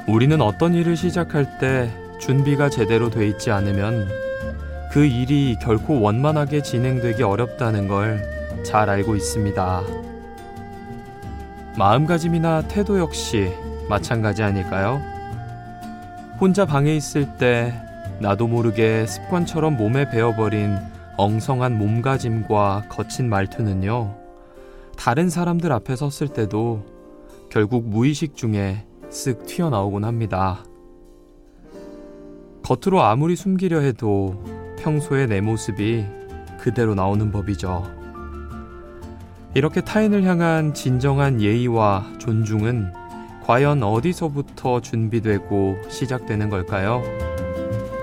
우리는 어떤 일을 시작할 때 준비가 제대로 돼 있지 않으면 그 일이 결코 원만하게 진행되기 어렵다는 걸 잘 알고 있습니다. 마음가짐이나 태도 역시 마찬가지 아닐까요? 혼자 방에 있을 때 나도 모르게 습관처럼 몸에 배어버린 엉성한 몸가짐과 거친 말투는요, 다른 사람들 앞에 섰을 때도 결국 무의식 중에 쓱 튀어나오곤 합니다. 겉으로 아무리 숨기려 해도 평소의 내 모습이 그대로 나오는 법이죠. 이렇게 타인을 향한 진정한 예의와 존중은 과연 어디서부터 준비되고 시작되는 걸까요?